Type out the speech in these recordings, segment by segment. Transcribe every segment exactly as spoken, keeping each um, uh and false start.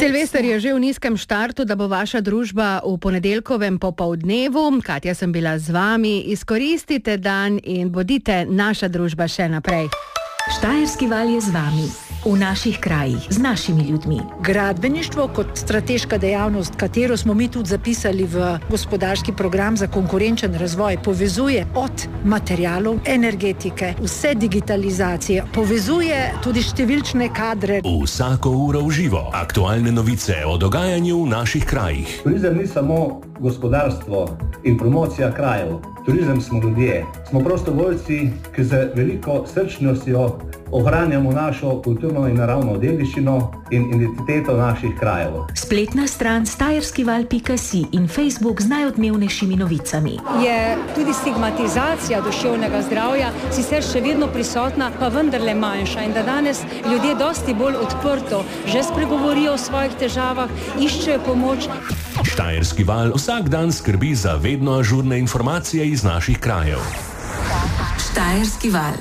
Silvester je že v nizkem štartu, da bo vaša družba v ponedeljkovem popoldnevu. Katja sem bila z vami. Izkoristite dan in bodite naša družba še naprej. Štajerski val je z vami. V naših krajih, z našimi ljudmi. Gradbeništvo kot strateška dejavnost, katero smo mi tudi zapisali v gospodarski program za konkurenčen razvoj, povezuje od materialov, energetike, vse digitalizacije, povezuje tudi številčne kadre. Vsako uro v živo. Aktualne novice o dogajanju v naših krajih. Turizem ni samo gospodarstvo in promocija krajev. Turizem smo ljudje. Smo prostovoljci, ki z veliko srčnostjo ohranjamo našo kulturno in naravno dediščino in identiteto naših krajev. Spletna stran štajerskival pika si in Facebook z najodmevnejšimi novicami. Je tudi stigmatizacija duševnega zdravja sicer še vedno prisotna, pa vendarle manjša in da danes ljudje dosti bolj odprto že spregovorijo o svojih težavah, iščejo pomoč. Štajerski val vsak dan skrbi za vedno ažurne informacije iz naših krajev. Štajerski val.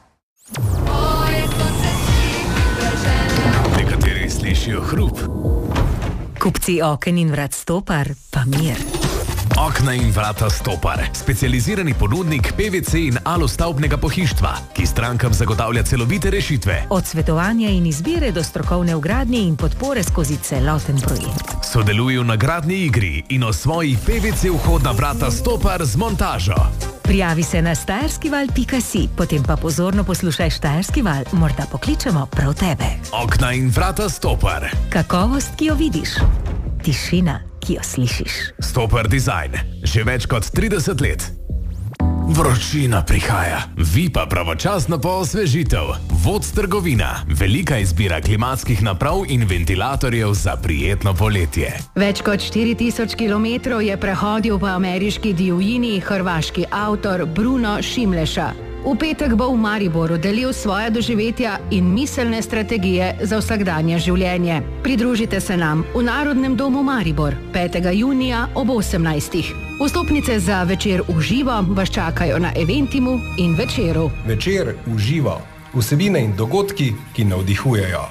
Nekateri slišijo hrup. Kupci oken in vrat Stopar, pa mir. Okna in vrata Stopar, specializirani ponudnik P V C in alostavbnega pohištva, ki strankam zagotavlja celovite rešitve. Od svetovanja in izbire do strokovne vgradnje in podpore skozi celoten projekt. Sodeluje v nagradni igri in osvoji P V C vhodna vrata Stopar z montažo. Prijavi se na štajerskival pika si, potem pa pozorno poslušaj Štajerski val, morda pokličemo prav tebe. Okna in vrata Stopar. Kakovost, ki jo vidiš. Tišina, ki jo slišiš. Stopar Design. Že več kot trideset let. Vročina prihaja. Vi pa pravočasno po osvežitev. Vod trgovina. Velika izbira klimatskih naprav in ventilatorjev za prijetno poletje. Več kot štiri tisoč kilometrov je prehodil po ameriški divjini hrvaški avtor Bruno Šimleša. V petek bo v Mariboru delil svoja doživetja in miselne strategije za vsakdanje življenje. Pridružite se nam v Narodnem domu Maribor petega junija ob osemnajstih. Vstopnice za večer v živo vas čakajo na Eventimu in Večeru. Večer v živo. Vsebine in dogodki, ki navdihujejo.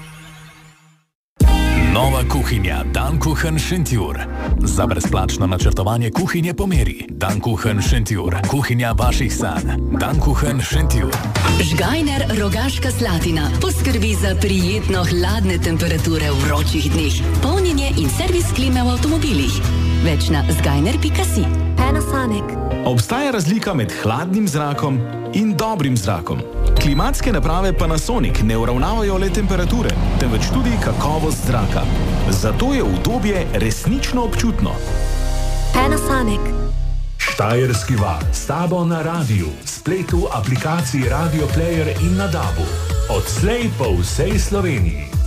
Nova kuhinja Dankuchen Šentjur. Za brezplačno načrtovanje kuhinje po meri. Dankuchen Šentjur. Kuhinja vaših sanj. Dankuchen Šentjur. Žgajner Rogaška Slatina poskrbi za prijetno hladne temperature v vročih dneh. Polnjenje in servis klime v avtomobilih. Več na zgajner pika si. Panasonic. Obstaja razlika med hladnim zrakom in dobrim zrakom. Klimatske naprave Panasonic ne uravnavajo le temperature, temveč tudi kakovost zraka. Zato je udobje resnično občutno. Panasonic. Štajerski val s tabo na radiju, spletu, aplikaciji Radio Player in na dabu. Odslej po vsej Sloveniji.